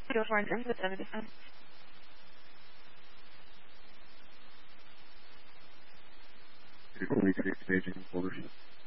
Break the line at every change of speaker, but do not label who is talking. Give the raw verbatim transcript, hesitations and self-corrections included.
Go for an end with seventy cents.
Before we take staging orders.